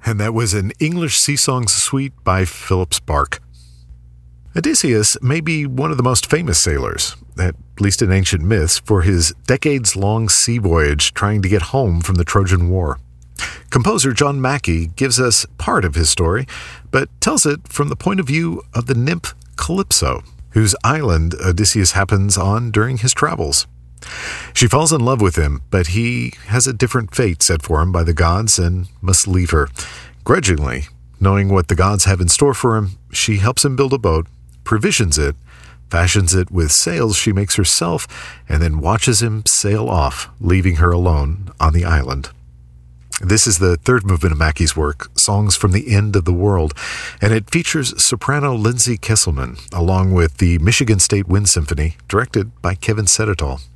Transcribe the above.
And that was an English sea song suite by Philip Sparke. Odysseus may be one of the most famous sailors, at least in ancient myths, for his decades-long sea voyage trying to get home from the Trojan War. Composer John Mackey gives us part of his story, but tells it from the point of view of the nymph Calypso, whose island Odysseus happens on during his travels. She falls in love with him, but he has a different fate set for him by the gods and must leave her. Grudgingly, knowing what the gods have in store for him, she helps him build a boat, provisions it, fashions it with sails she makes herself, and then watches him sail off, leaving her alone on the island. This is the third movement of Mackey's work, Songs from the End of the World, and it features soprano Lindsay Kesselman, along with the Michigan State Wind Symphony, directed by Kevin Sedetall.